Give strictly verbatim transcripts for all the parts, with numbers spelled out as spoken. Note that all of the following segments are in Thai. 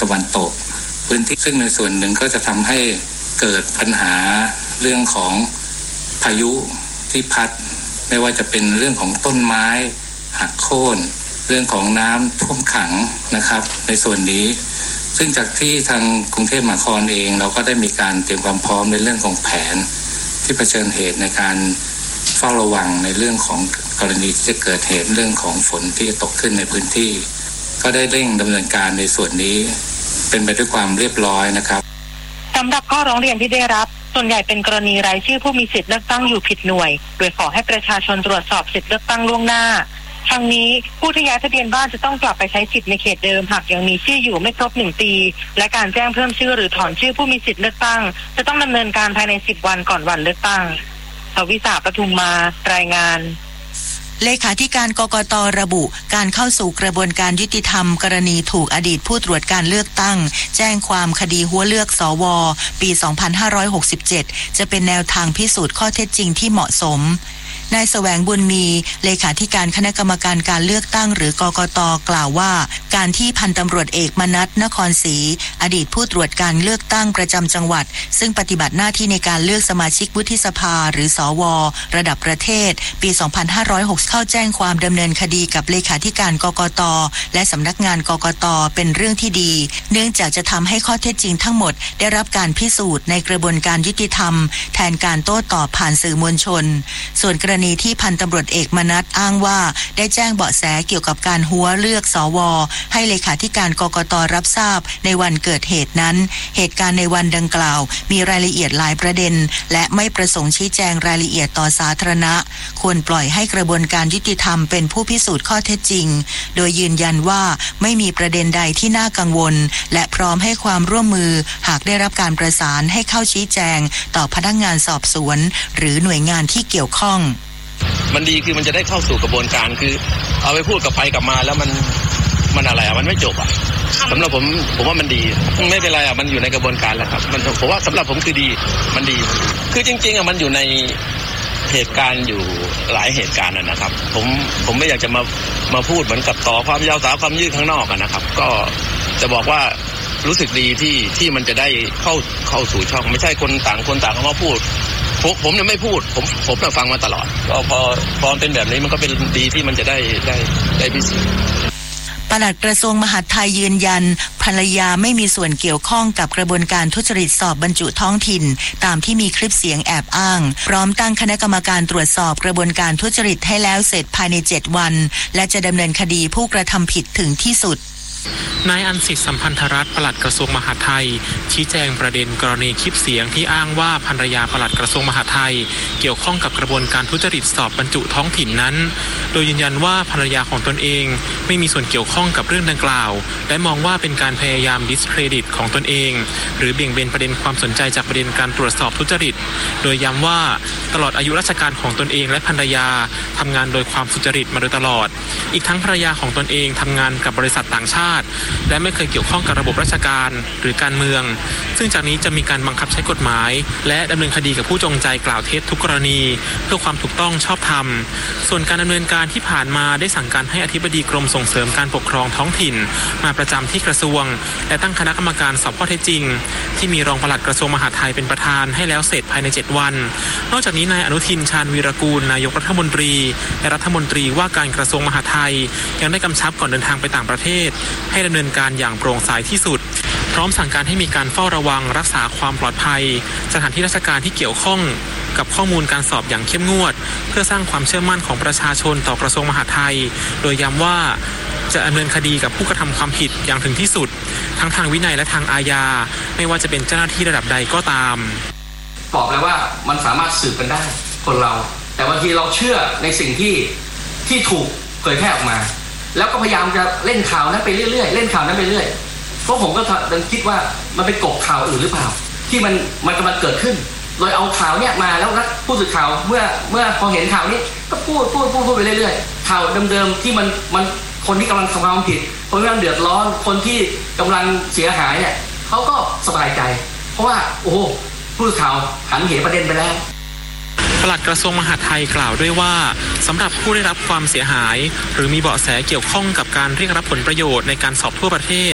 วันตกพื้นที่ซึ่งในส่วนหนึ่งก็จะทำให้เกิดปัญหาเรื่องของพายุที่พัดไม่ว่าจะเป็นเรื่องของต้นไม้หักโค่นเรื่องของน้ำท่วมขังนะครับในส่วนนี้ซึ่งจากที่ทางกรุงเทพมหานครเองเราก็ได้มีการเตรียมความพร้อมในเรื่องของแผนที่เผชิญเหตุในการเฝ้าระวังในเรื่องของกรณีที่จะเกิดเหตุเรื่องของฝนที่จะตกขึ้นในพื้นที่ก็ได้เร่งดำเนินการในส่วนนี้เป็นไปด้วยความเรียบร้อยนะครับสำหรับข้อร้องเรียนที่ได้รับส่วนใหญ่เป็นกรณีรายชื่อผู้มีสิทธิ์เลือกตั้งอยู่ผิดหน่วยโดยขอให้ประชาชนตรวจสอบสิทธิ์เลือกตั้งล่วงหน้าทั้งนี้ผู้ที่ย้ายทะเบียนบ้านจะต้องกลับไปใช้สิทธิ์ในเขตเดิมหากยังมีชื่ออยู่ไม่ครบหนึ่งปีและการแจ้งเพิ่มชื่อหรือถอนชื่อผู้มีสิทธิ์เลือกตั้งจะต้องดำเนินการภายในสิบวันก่อนวันเลือกตั้งทวิสาปทุมมารายงานเลขาธิการกกต.ระบุการเข้าสู่กระบวนการยุติธรรมกรณีถูกอดีตผู้ตรวจการเลือกตั้งแจ้งความคดีหัวเลือกสวปีสองพันห้าร้อยหกสิบเจ็ดจะเป็นแนวทางพิสูจน์ข้อเท็จจริงที่เหมาะสมนายแสวงบุญมีเลขาธิการคณะกรรมการการเลือกตั้งหรือกกต.กล่าวว่าการที่พันตำรวจเอกมนัสนครศรีอดีตผู้ตรวจการเลือกตั้งประจำจังหวัดซึ่งปฏิบัติหน้าที่ในการเลือกสมาชิกวุฒิสภาหรือสวระดับประเทศปีสองพันห้าร้อยหกสิบเข้าแจ้งความดำเนินคดีกับเลขาธิการกกต.และสำนักงานกกต.เป็นเรื่องที่ดีเนื่องจากจะทำให้ข้อเท็จจริงทั้งหมดได้รับการพิสูจน์ในกระบวนการยุติธรรมแทนการโต้ตอบผ่านสื่อมวลชนส่วนกรณีที่พันตำรวจเอกมนัสอ้างว่าได้แจ้งเบาะแสเกี่ยวกับการหัวเลือกสวให้เลขาธิการกกต.รับทราบในวันเกิดเหตุนั้นเหตุการณ์ในวันดังกล่าวมีรายละเอียดหลายประเด็นและไม่ประสงค์ชี้แจงรายละเอียดต่อสาธารณะควรปล่อยให้กระบวนการยุติธรรมเป็นผู้พิสูจน์ข้อเท็จจริงโดยยืนยันว่าไม่มีประเด็นใดที่น่ากังวลและพร้อมให้ความร่วมมือหากได้รับการประสานให้เข้าชี้แจงต่อพนักงานสอบสวนหรือหน่วยงานที่เกี่ยวข้องมันดีคือมันจะได้เข้าสู่กระบวนการคือเอาไปพูดกับไปกลับมาแล้วมันมันอะไรอ่ะมันไม่จบอ่ะสำหรับผมผมว่ามันดีไม่เป็นไรอ่ะมันอยู่ในกระบวนการแล้วครับมันผมว่าสำหรับผมคือดีมันดีคือจริงๆอ่ะมันอยู่ในเหตุการณ์อยู่หลายเหตุการณ์นะครับผมผมไม่อยากจะมามาพูดเหมือนกับต่อความยาวสาวความยืดข้างนอกอ่ะนะครับก็จะบอกว่ารู้สึกดีที่ที่มันจะได้เข้าเข้าสู่ช่องไม่ใช่คนต่างคนต่างเขามาพูดผมผมเนี่ยไม่พูดผมผมเนี่ยฟังมาตลอดก็พอพอเป็นแบบนี้มันก็เป็นดีที่มันจะได้ได้ได้พิสูจน์ปลัดกระทรวงมหาดไทยยืนยันภรรยาไม่มีส่วนเกี่ยวข้องกับกระบวนการทุจริตสอบบรรจุท้องถิ่นตามที่มีคลิปเสียงแอบอ้างพร้อมตั้งคณะกรรมการตรวจสอบกระบวนการทุจริตให้แล้วเสร็จภายในเจ็ดวันและจะดำเนินคดีผู้กระทำผิดถึงที่สุดนายอัญสิทธิ์สัมพันธรัตน์ปลัดกระทรวงมหาดไทยชี้แจงประเด็นกรณีคลิปเสียงที่อ้างว่าภรรยาปลัดกระทรวงมหาดไทยเกี่ยวข้องกับกระบวนการทุจริตสอบบรรจุท้องถิ่นนั้นโดยยืนยันว่าภรรยาของตนเองไม่มีส่วนเกี่ยวข้องกับเรื่องดังกล่าวและมองว่าเป็นการพยายามดิสเครดิตของตนเองหรือเบี่ยงเบนประเด็นความสนใจจากประเด็นการตรวจสอบทุจริตโดยย้ำว่าตลอดอายุราชการของตนเองและภรรยาทำงานโดยความสุจริตมาโดยตลอดอีกทั้งภรรยาของตนเองทำงานกับบริษัทต่างชาติและไม่เคยเกี่ยวข้องกับระบบราชการหรือการเมืองซึ่งจากนี้จะมีการบังคับใช้กฎหมายและดำเนินคดีกับผู้จงใจกล่าวเท็จทุกกรณีเพื่อความถูกต้องชอบธรรมส่วนการดำเนินการที่ผ่านมาได้สั่งการให้อธิบดีกรมส่งเสริมการปกครองท้องถิ่นมาประจำที่กระทรวงและตั้งคณะกรรมการสอบข้อเท็จจริงที่มีรองปลัดกระทรวงมหาดไทยเป็นประธานให้แล้วเสร็จภายในเจ็ดวันนอกจากนี้นายอนุทินชาญวีรกูลนายกรัฐมนตรีและรัฐมนตรีว่าการกระทรวงมหาดไทยยังได้กำชับก่อนเดินทางไปต่างประเทศให้ดำเนินการอย่างโปร่งใสที่สุดพร้อมสั่งการให้มีการเฝ้าระวังรักษาความปลอดภัยสถานที่ราชการที่เกี่ยวข้องกับข้อมูลการสอบอย่างเข้มงวดเพื่อสร้างความเชื่อมั่นของประชาชนต่อกระทรวงมหาดไทยโดยย้ำว่าจะดำเนินคดีกับผู้กระทำความผิดอย่างถึงที่สุดทั้งทางวินัยและทางอาญาไม่ว่าจะเป็นเจ้าหน้าที่ระดับใดก็ตามบอกเลยว่ามันสามารถสืบกันได้คนเราแต่บางทีเราเชื่อในสิ่งที่ที่ถูกเผยแพร่ออกมาแล้วก็พยายามจะเล่นข่าวนั้นไปเรื่อยๆเล่นข่าวนั้นไปเรื่อยเพราะผมก็คิดว่ามันเป็นกบข่าวอื่นหรือเปล่าที่มันมันกำลังเกิดขึ้นโดยเอาข่าวเนี้ยมาแล้วผู้สื่อข่าวเมื่อเมื่อพอเห็นข่าวนี้ก็พูดพูดพูดพูดไปเรื่อยๆข่าวเดิมๆที่มันมันคนที่กำลังทำความผิดคนที่กำลังเดือดร้อนคนที่กำลังเสียหายเนี่ยเขาก็สบายใจเพราะว่าโอ้โหผู้สื่อข่าวหันเหประเด็นไปแล้วปลัดกระทรวงมหาดไทยกล่าวด้วยว่าสำหรับผู้ได้รับความเสียหายหรือมีเบาะแสเกี่ยวข้องกับการเรียกรับผลประโยชน์ในการสอบทั่วประเทศ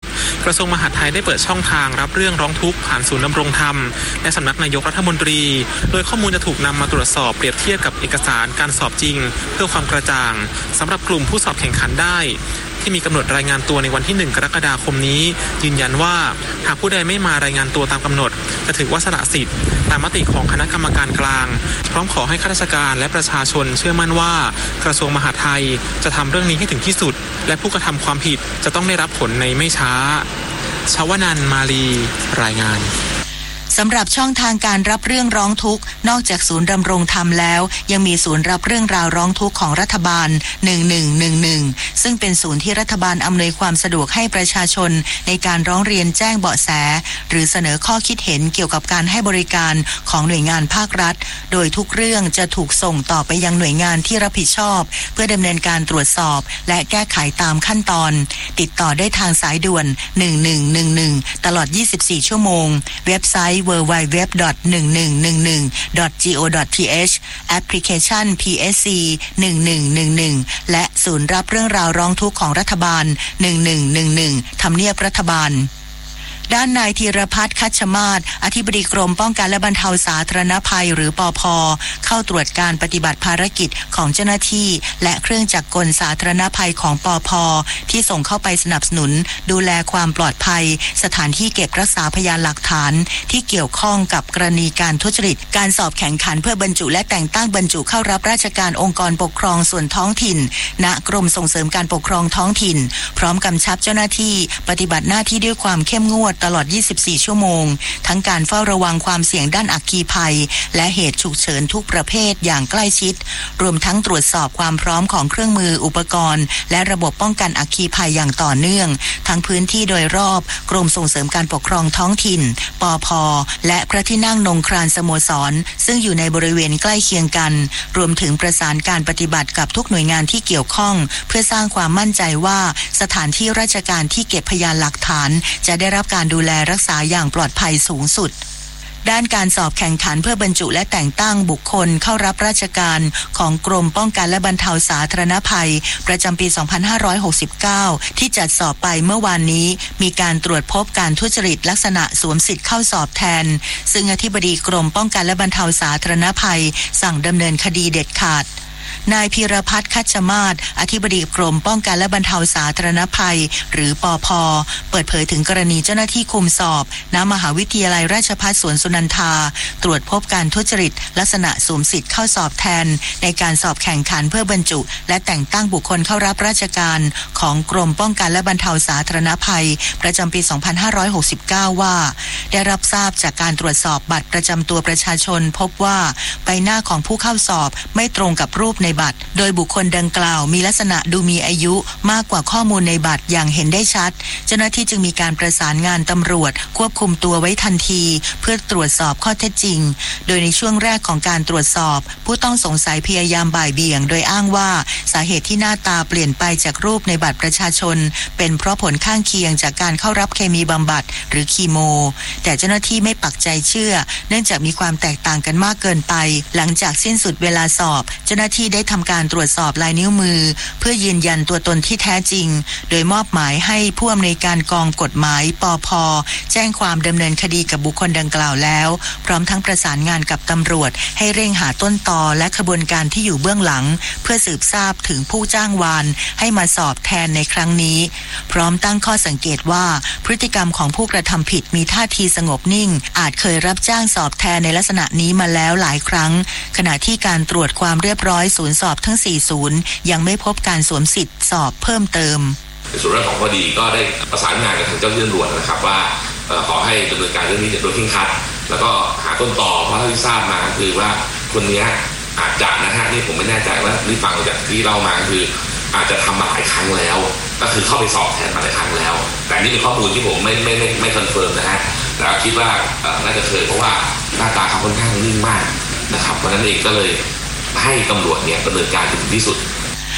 กระทรวงมหาดไทยได้เปิดช่องทางรับเรื่องร้องทุกข์ผ่านศูนย์ดำรงธรรมและสำนักนายกรัฐมนตรีโดยข้อมูลจะถูกนำมาตรวจสอบเปรียบเทียบกับเอกสารการสอบจริงเพื่อความกระจ่างสำหรับกลุ่มผู้สอบแข่งขันได้ที่มีกำหนดรายงานตัวในวันที่หนึ่งกรกฎาคมนี้ยืนยันว่าหากผู้ใดไม่มารายงานตัวตามกำหนดจะถือว่าสละสิทธิ์ตามมติของคณะกรรมการกลางพร้อมขอให้ข้าราชการและประชาชนเชื่อมั่นว่ากระทรวงมหาดไทยจะทำเรื่องนี้ให้ถึงที่สุดและผู้กระทำความผิดจะต้องได้รับผลในไม่ช้าชวนันท์มาลีรายงานสำหรับช่องทางการรับเรื่องร้องทุกข์นอกจากศูนย์ดำรงธรรมแล้วยังมีศูนย์รับเรื่องราวร้องทุกข์ของรัฐบาลหนึ่งหนึ่งหนึ่งหนึ่งซึ่งเป็นศูนย์ที่รัฐบาลอำนวยความสะดวกให้ประชาชนในการร้องเรียนแจ้งเบาะแสหรือเสนอข้อคิดเห็นเกี่ยวกับการให้บริการของหน่วยงานภาครัฐโดยทุกเรื่องจะถูกส่งต่อไปยังหน่วยงานที่รับผิดชอบเพื่อดำเนินการตรวจสอบและแก้ไขตามขั้นตอนติดต่อได้ทางสายด่วนหนึ่งหนึ่งหนึ่งหนึ่งตลอดยี่สิบสี่ชั่วโมงเว็บไซต์ ดับเบิลยู ดับเบิลยู ดับเบิลยู ดอท หนึ่งหนึ่งหนึ่งหนึ่ง ดอท จี โอ ดอท ที เอช แอปพลิเคชัน พี เอส ซี หนึ่งหนึ่งหนึ่งหนึ่งและศูนย์รับเรื่องราวร้องทุกข์ของรัฐบาลหนึ่งหนึ่งหนึ่งหนึ่งทำเนียบรัฐบาลด้านนายธีรพัฒน์คัชมาศอธิบดีกรมป้องกันและบรรเทาสาธารณภัยหรือปภ.เข้าตรวจการปฏิบัติภารกิจของเจ้าหน้าที่และเครื่องจักรกลสาธารณภัยของปภ.ที่ส่งเข้าไปสนับสนุนดูแลความปลอดภัยสถานที่เก็บรักษาพยานหลักฐานที่เกี่ยวข้องกับกรณีการทุจริตการสอบแข่งขันเพื่อบรรจุและแต่งตั้งบรรจุเข้ารับราชการองค์กรปกครองส่วนท้องถิ่นณกรมส่งเสริมการปกครองท้องถิ่นพร้อมกำชับเจ้าหน้าที่ปฏิบัติหน้าที่ด้วยความเข้มงวดตลอดยี่สิบสี่ชั่วโมงทั้งการเฝ้าระวังความเสี่ยงด้านอัคคีภัยและเหตุฉุกเฉินทุกประเภทอย่างใกล้ชิดรวมทั้งตรวจสอบความพร้อมของเครื่องมืออุปกรณ์และระบบป้องกันอัคคีภัยอย่างต่อเนื่องทั้งพื้นที่โดยรอบกรมส่งเสริมการปกครองท้องถิ่นปภ.และพระที่นั่งนงครานสโมสรซึ่งอยู่ในบริเวณใกล้เคียงกันรวมถึงประสานการปฏิบัติกับทุกหน่วยงานที่เกี่ยวข้องเพื่อสร้างความมั่นใจว่าสถานที่ราชการที่เก็บพยานหลักฐานจะได้รับการดูแลรักษาอย่างปลอดภัยสูงสุดด้านการสอบแข่งขันเพื่อบรรจุและแต่งตั้งบุคคลเข้ารับราชการของกรมป้องกันและบรรเทาสาธารณภัยประจำปี สองพันห้าร้อยหกสิบเก้า ที่จัดสอบไปเมื่อวานนี้มีการตรวจพบการทุจริตลักษณะสวมสิทธิ์เข้าสอบแทนซึ่งอธิบดีกรมป้องกันและบรรเทาสาธารณภัยสั่งดำเนินคดีเด็ดขาดนายพีรพัฒน์คัชมาศอธิบดีกรมป้องกันและบรรเทาสาธารณภัยหรือปภ.เปิดเผยถึงกรณีเจ้าหน้าที่คุมสอบณมหาวิทยาลัยราชภัฏสวนสุนันทาตรวจพบการทุจริตลักษณะสวมสิทธิ์เข้าสอบแทนในการสอบแข่งขันเพื่อบรรจุและแต่งตั้งบุคคลเข้ารับราชการของกรมป้องกันและบรรเทาสาธารณภัยประจำปี สองพันห้าร้อยหกสิบเก้า ว่าได้รับทราบจากการตรวจสอบบัตรประจำตัวประชาชนพบว่าใบหน้าของผู้เข้าสอบไม่ตรงกับรูปในบัตรโดยบุคคลดังกล่าวมีลักษณะดูมีอายุมากกว่าข้อมูลในบัตรอย่างเห็นได้ชัดเจ้าหน้าที่จึงมีการประสานงานตำรวจควบคุมตัวไว้ทันทีเพื่อตรวจสอบข้อเท็จจริงโดยในช่วงแรกของการตรวจสอบผู้ต้องสงสัยพยายามบ่ายเบี่ยงโดยอ้างว่าสาเหตุที่หน้าตาเปลี่ยนไปจากรูปในบัตรประชาชนเป็นเพราะผลข้างเคียงจากการเข้ารับเคมีบำบัดหรือคีโมแต่เจ้าหน้าที่ไม่ปักใจเชื่อเนื่องจากมีความแตกต่างกันมากเกินไปหลังจากสิ้นสุดเวลาสอบเจ้าหน้าที่ได้ทำการตรวจสอบลายนิ้วมือเพื่อยืนยันตัวตนที่แท้จริงโดยมอบหมายให้ผู้อำนวยการกองกฎหมายปภ.แจ้งความดำเนินคดีกับบุคคลดังกล่าวแล้วพร้อมทั้งประสานงานกับตำรวจให้เร่งหาต้นตอและขบวนการที่อยู่เบื้องหลังเพื่อสืบทราบถึงผู้จ้างวานให้มาสอบแทนในครั้งนี้พร้อมตั้งข้อสังเกตว่าพฤติกรรมของผู้กระทำผิดมีท่าทีสงบนิ่งอาจเคยรับจ้างสอบแทนในลักษณะนี้มาแล้วหลายครั้งขณะที่การตรวจความเรียบร้อยศูนย์สอบทั้งสี่ศูนย์ยังไม่พบการสวมสิทธิ์สอบเพิ่มเติมในส่วนแรกของคดีก็ได้ประสานงานกับทางเจ้าหน้าที่ตำรวจนะครับว่าขอให้ดำเนินการเรื่องนี้โดยเคร่งครัดแล้วก็หาต้นตอเพราะที่ทราบมาคือว่าคนนี้อาจจะนะฮะนี่ผมไม่แน่ใจว่านี่ฟังจากที่เล่ามาคืออาจจะทำมาหลายครั้งแล้วก็คือเข้าไปสอบแทนมาหลายครั้งแล้วแต่นี่เป็นข้อมูลที่ผมไม่ไม่ไม่ไม่คอนเฟิร์มนะฮะแต่คิดว่าน่าจะเคยเพราะว่าหน้าตาเขาค่อนข้างนิ่งมากนะครับเพราะนั้นเองก็เลยให้ตำรวจเนี่ยดำเนินการถึงที่สุด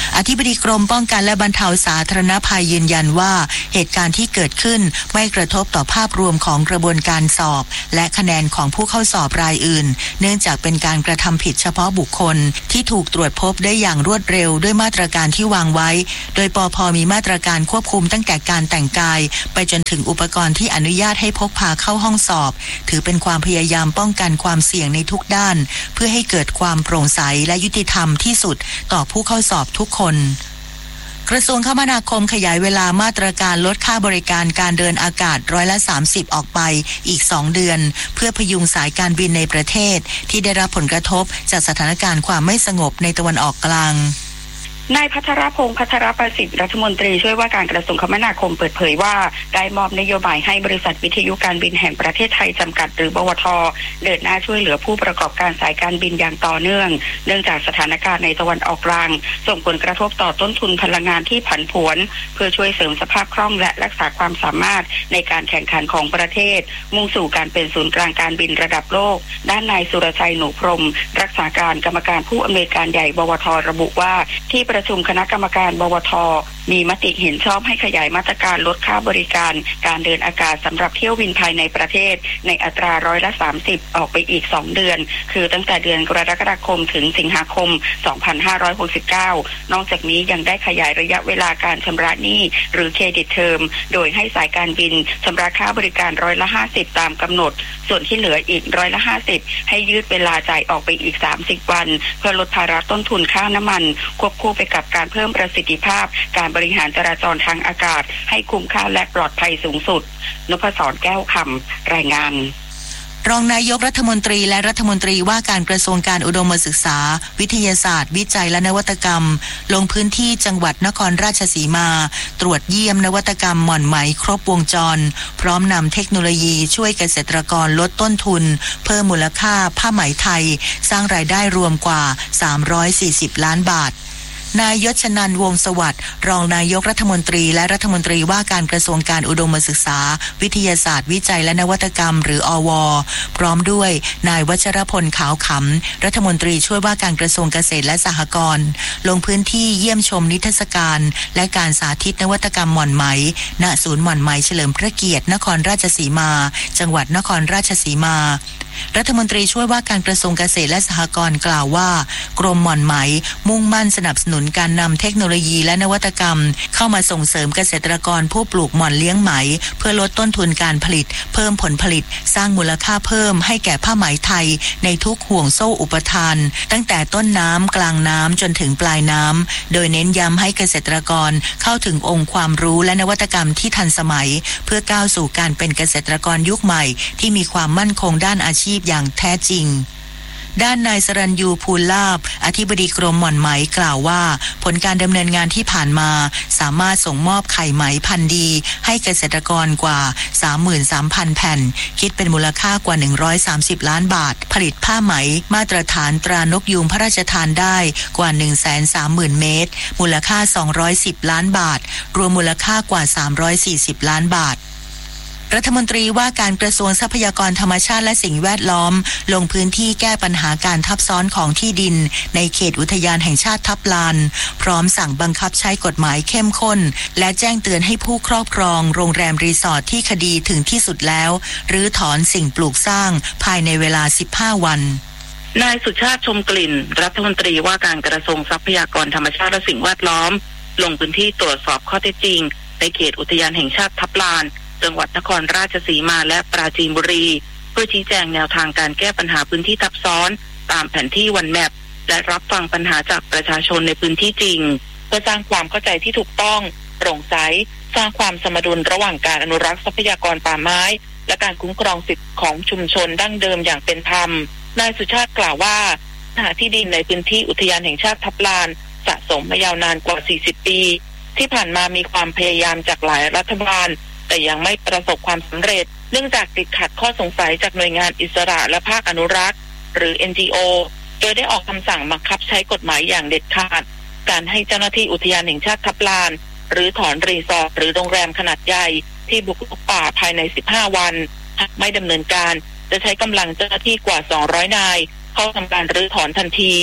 อธิบดีกรมป้องกันและบรรเทาสาธารณภัยยืนยันว่าเหตุการณ์ที่เกิดขึ้นไม่กระทบต่อภาพรวมของกระบวนการสอบและคะแนนของผู้เข้าสอบรายอื่นเนื่องจากเป็นการกระทำผิดเฉพาะบุคคลที่ถูกตรวจพบได้อย่างรวดเร็วด้วยมาตรการที่วางไว้โดยปภ.มีมาตรการควบคุมตั้งแต่การแต่งกายไปจนถึงอุปกรณ์ที่อนุญาตให้พกพาเข้าห้องสอบถือเป็นความพยายามป้องกันความเสี่ยงในทุกด้านเพื่อให้เกิดความโปร่งใสและยุติธรรมที่สุดต่อผู้เข้าสอบทุกคนกระทรวงคมนาคมขยายเวลามาตรการลดค่าบริการการเดินอากาศร้อยละสามสิบออกไปอีกสองเดือนเพื่อพยุงสายการบินในประเทศที่ได้รับผลกระทบจากสถานการณ์ความไม่สงบในตะวันออกกลางนายพัทรพงษ์พัทรประสิทธิ์รัฐมนตรีช่วยว่าการกระทรวงคมนาคมเปิดเผยว่าได้มอบนโยบายให้บริษัทวิทยุการบินแห่งประเทศไทยจำกัดหรือบวท.เดินหน้าช่วยเหลือผู้ประกอบการสายการบินอย่างต่อเนื่องเนื่องจากสถานการณ์ในตะวันออกกลางส่งผลกระทบต่อต้นทุนพลังงานที่ผันผวนเพื่อช่วยเสริมสภาพคล่องและรักษาความสามารถในการแข่งขันของประเทศมุ่งสู่การเป็นศูนย์กลางการบินระดับโลกด้านนายสุรชัยหนูพรหมรักษาการกรรมการผู้อำนวยการใหญ่บวท.ระบุว่าที่ประชุมคณะกรรมการบวท.มีมติเห็นชอบให้ขยายมาตรการลดค่าบริการการเดินอากาศสำหรับเที่ยวบินภายในประเทศในอัตราร้อยละสามสิบออกไปอีกสองเดือนคือตั้งแต่เดือนกรกฎาคมถึงสิงหาคมสองพันห้าร้อยหกสิบเก้านอกจากนี้ยังได้ขยายระยะเวลาการชำระหนี้หรือเครดิตเทอมโดยให้สายการบินชำระค่าบริการร้อยละห้าสิบตามกำหนดส่วนที่เหลืออีกร้อยละห้าสิบให้ยืดเวลาจ่ายออกไปอีกสามสิบวันเพื่อลดภาระต้นทุนค่าน้ำมันควบคู่ไปกับการเพิ่มประสิทธิภาพการบริหารจราจรทางอากาศให้คุ้มค่าและปลอดภัยสูงสุดนพศรแก้วคำรายงานรองนายกรัฐมนตรีและรัฐมนตรีว่าการกระทรวงการอุดมศึกษาวิทยาศาสตร์วิจัยและนวัตกรรมลงพื้นที่จังหวัดนครราชสีมาตรวจเยี่ยมนวัตกรรมหม่อนไหมครบวงจรพร้อมนำเทคโนโลยีช่วยเกษตรกรลดต้นทุนเพิ่มมูลค่าผ้าไหมไทยสร้างรายได้รวมกว่าสามร้อยสี่สิบล้านบาทนายยศนันท์วงศ์สวัสดิ์รองนายกรัฐมนตรีและรัฐมนตรีว่าการกระทรวงการอุดมศึกษาวิทยาศาสตร์วิจัยและนวัตกรรมหรืออว.พร้อมด้วยนายวัชรพลขาวขำรัฐมนตรีช่วยว่าการกระทรวงเกษตรและสหกรณ์ลงพื้นที่เยี่ยมชมนิทรรศการและการสาธิตนวัตกรรมหม่อนไหมณศูนย์หม่อนไหมเฉลิมพระเกียรตินครราชสีมาจังหวัดนครราชสีมารัฐมนตรีช่วยว่าการกระทรวงเกษตรและสหกรณ์กล่าวว่ากรมหม่อนไหมมุ่งมั่นสนับสนุนการนำเทคโนโลยีและนวัตกรรมเข้ามาส่งเสริมเกษตรกรผู้ปลูกหม่อนเลี้ยงไหมเพื่อลดต้นทุนการผลิตเพิ่มผลผลิตสร้างมูลค่าเพิ่มให้แก่ผ้าไหมไทยในทุกห่วงโซ่อุปทานตั้งแต่ต้นน้ำกลางน้ำจนถึงปลายน้ำโดยเน้นย้ำให้เกษตรกรเข้าถึงองค์ความรู้และนวัตกรรมที่ทันสมัยเพื่อก้าวสู่การเป็นเกษตรกรยุคใหม่ที่มีความมั่นคงด้านอาชีพอย่างแท้จริงด้านนายสรัญยูภูลลาภอธิบดีกรมหม่อนไหมกล่าวว่าผลการดำเนินงานที่ผ่านมาสามารถส่งมอบไข่ไหมพันธุ์ดีให้เกษตรกรกว่า สามหมื่นสามพัน แผ่นคิดเป็นมูลค่ากว่าหนึ่งร้อยสามสิบล้านบาทผลิตผ้าไหมมาตรฐานตรานกยูงพระราชทานได้กว่า หนึ่งแสนสามหมื่น เมตรมูลค่าสองร้อยสิบล้านบาทรวมมูลค่ากว่าสามร้อยสี่สิบล้านบาทรัฐมนตรีว่าการกระทรวงทรัพยากรธรรมชาติและสิ่งแวดล้อมลงพื้นที่แก้ปัญหาการทับซ้อนของที่ดินในเขตอุทยานแห่งชาติทับลานพร้อมสั่งบังคับใช้กฎหมายเข้มข้นและแจ้งเตือนให้ผู้ครอบครองโรงแรมรีสอร์ทที่คดีถึงที่สุดแล้วรื้อถอนสิ่งปลูกสร้างภายในเวลาสิบห้าวันนายสุชาติชมกลิ่นรัฐมนตรีว่าการกระทรวงทรัพยากรธรรมชาติและสิ่งแวดล้อมลงพื้นที่ตรวจสอบข้อเท็จจริงในเขตอุทยานแห่งชาติทับลานจังหวัดนครราชสีมาและปราจีนบุรีเพื่อชี้แจงแนวทางการแก้ปัญหาพื้นที่ทับซ้อนตามแผนที่วันแมปและรับฟังปัญหาจากประชาชนในพื้นที่จริงเพื่อสร้างความเข้าใจที่ถูกต้องโปร่งใสสร้างความสมดุลระหว่างการอนุรักษ์ทรัพยากรป่าไม้และการคุ้มครองสิทธิของชุมชนดั้งเดิมอย่างเป็นธรรมนายสุชาติกล่าวว่าปัญหาที่ดินในพื้นที่อุทยานแห่งชาติทับลานสะสมมายาวนานกว่าสี่สิบปีที่ผ่านมามีความพยายามจากหลายรัฐบาลแต่ยังไม่ประสบความสำเร็จเนื่องจากติดขัดข้อสงสัยจากหน่วยงานอิสระและภาคอนุรักษ์หรือ เอ็น จี โอ โดยได้ออกคำสั่งบังคับใช้กฎหมายอย่างเด็ดขาดการให้เจ้าหน้าที่อุทยานแห่งชาติทับลานหรือถอนรีสอร์ทหรือโรงแรมขนาดใหญ่ที่บุกรุกป่าภายในสิบห้าวันหากไม่ดำเนินการจะใช้กำลังเจ้าหน้าที่กว่าสองร้อยนายเข้าทำการรื้อถอนทันที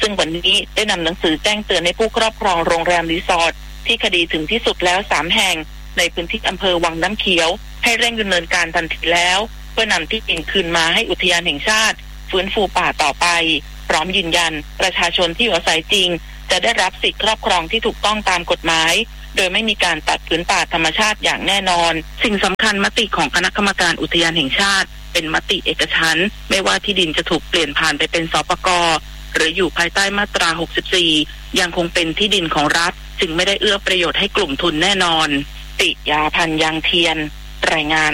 ซึ่งวันนี้ได้นำหนังสือแจ้งเตือนให้ผู้ครอบครองโรงแรมรีสอร์ทที่คดีถึงที่สุดแล้วสามแห่งในพื้นที่อำเภอวังน้ำเขียวให้เร่งดำเนินการทันทีแล้วเพื่อนำที่ดินคืนมาให้อุทยานแห่งชาติฟื้นฟูป่าต่อไปพร้อมยืนยันประชาชนที่อยู่อาศัยจริงจะได้รับสิทธิครอบครองที่ถูกต้องตามกฎหมายโดยไม่มีการตัดผืนป่าธรรมชาติอย่างแน่นอนสิ่งสำคัญมติของคณะกรรมการอุทยานแห่งชาติเป็นมติเอกฉันท์ไม่ว่าที่ดินจะถูกเปลี่ยนผ่านไปเป็นสปก.หรืออยู่ภายใต้มาตราหกสิบสี่ยังคงเป็นที่ดินของรัฐจึงไม่ได้เอื้อประโยชน์ให้กลุ่มทุนแน่นอนติยาพันยางเทียนรายงาน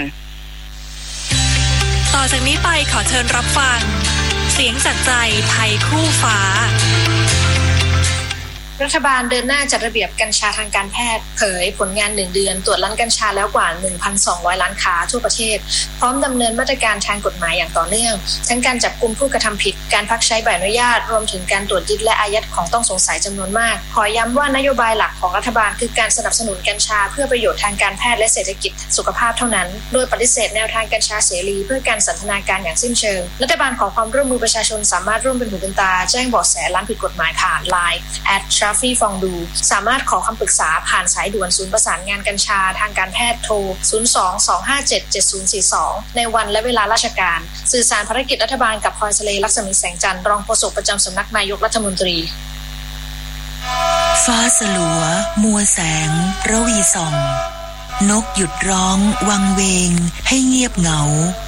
ต่อจากนี้ไปขอเชิญรับฟังเสียงจากใจไทยคู่ฟ้ารัฐบาลเดินหน้าจัดระเบียบกัญชาทางการแพทย์เผยผลงานหนึ่งเดือนตรวจร้านกัญชาแล้วกว่า หนึ่งพันสองร้อย ร้านค้าทั่วประเทศพร้อมดำเนินมาตรการทางกฎหมายอย่างต่อเนื่องทั้งการจับกุมผู้กระทำผิดการพักใช้ใบอนุญาตรวมถึงการตรวจยึดและอายัดของต้องสงสัยจำนวนมากขอย้ำว่านโยบายหลักของรัฐบาลคือการสนับสนุนกัญชาเพื่อประโยชน์ทางการแพทย์และเศรษฐกิจสุขภาพเท่านั้นโดยปฏิเสธแนวทางกัญชาเสรีเพื่อการสันทนาการอย่างสิ้นเชิงรัฐบาลขอความร่วมมือประชาชนสามารถร่วมเป็นหูเป็นตาแจ้งเบาะแสร้านผิดกฎหมายผ่าน ไลน์ แอท ชาฟฟี่ ฟองดูสามารถขอคำปรึกษาผ่านสายด่วนศูนย์ประสานงานกัญชาทางการแพทย์โทร ศูนย์ สอง สอง ห้า เจ็ด เจ็ด ศูนย์ สี่ สอง ในวันและเวลาราชการสื่อสารภารกิจรัฐบาลกับพลอยทะเลลักษมีแสงจันทร์รองโฆษกประจำสำนักนายกรัฐมนตรีฟ้าสลัวมัวแสงระวีส่องนกหยุดร้องวังเวงให้เงียบเหงา